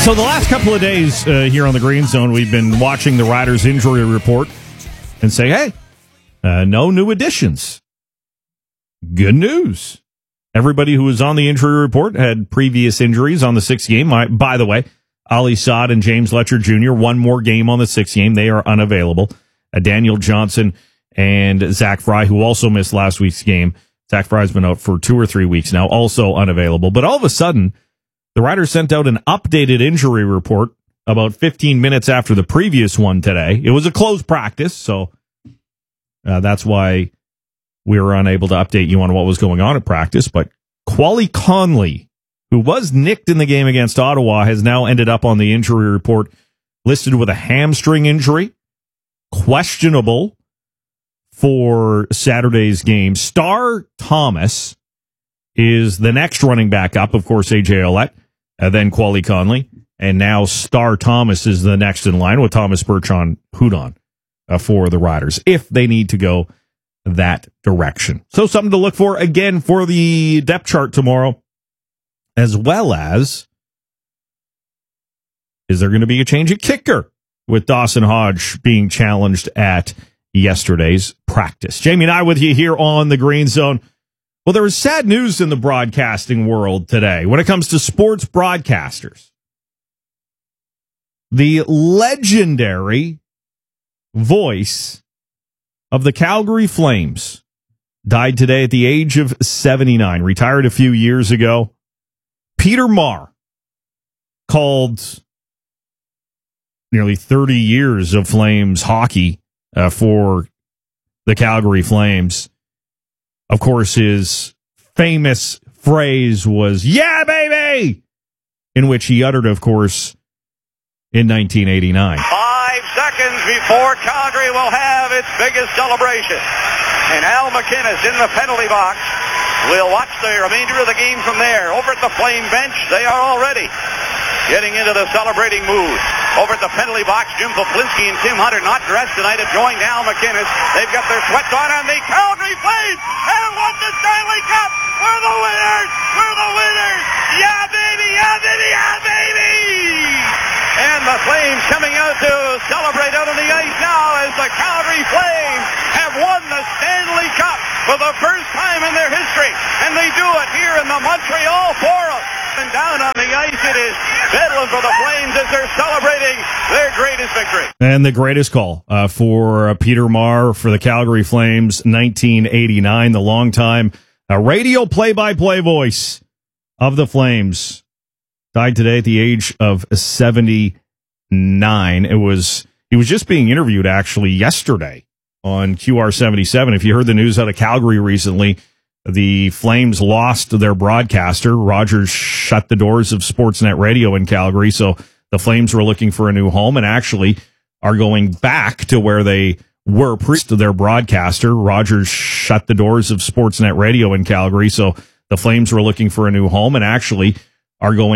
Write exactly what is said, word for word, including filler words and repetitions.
So the last couple of days uh, here on the Green Zone, we've been watching the Riders injury report and say, hey, uh, no new additions. Good news. Everybody who was on the injury report had previous injuries on the sixth game. I, by the way, Ali Saad and James Letcher Junior, one more game on the sixth game. They are unavailable. Uh, Daniel Johnson and Zach Fry, who also missed last week's game. Zach Fry's been out for two or three weeks now, also unavailable. But all of a sudden, the Riders sent out an updated injury report about fifteen minutes after the previous one today. It was a closed practice, so uh, that's why we were unable to update you on what was going on at practice. But Quali Conley, who was nicked in the game against Ottawa, has now ended up on the injury report listed with a hamstring injury, questionable for Saturday's game. Star Thomas is the next running back up, of course, A J Ouellette, and then Quali Conley, and now Star Thomas is the next in line with Thomas Berchon Hudon uh, for the Riders, if they need to go that direction. So something to look for, again, for the depth chart tomorrow, as well as, is there going to be a change at kicker with Dawson Hodge being challenged at yesterday's practice? Jamie and I with you here on the Green Zone. Well, there was sad news in the broadcasting world today when it comes to sports broadcasters. The legendary voice of the Calgary Flames died today at the age of seventy-nine, retired a few years ago. Peter Maher called nearly thirty years of Flames hockey uh, for the Calgary Flames. Of course, his famous phrase was, "Yeah, baby!" in which he uttered, of course, in nineteen eighty-nine. Five seconds before Calgary will have its biggest celebration. And Al MacInnis in the penalty box. We'll watch the remainder of the game from there. Over at the Flame bench, they are already getting into the celebrating mood. Over at the penalty box, Jim Poplinski and Tim Hunter, not dressed tonight, have joined Al MacInnis. They've got their sweats on, and the Calgary Flames have won the Stanley Cup. We're the winners! We're the winners! Yeah, baby! Yeah, baby! Yeah, baby! And the Flames coming out to celebrate out on the ice now as the Calgary Flames have won the Stanley Cup for the first time in their history. And they do it here in the Montreal Forum. And down on the ice, it is bedlam for the Flames as they're celebrating their greatest victory. And the greatest call uh, for uh, Peter Maher for the Calgary Flames, nineteen eighty-nine, the longtime uh, radio play-by-play voice of the Flames, died today at the age of seventy-nine. It was he was just being interviewed actually yesterday on Q R seventy-seven. If you heard the news out of Calgary recently, the Flames lost their broadcaster. Rogers shut the doors of Sportsnet Radio in Calgary, so the Flames were looking for a new home and actually are going back to where they were pre to their broadcaster. Rogers shut the doors of Sportsnet Radio in Calgary, so the Flames were looking for a new home and actually are going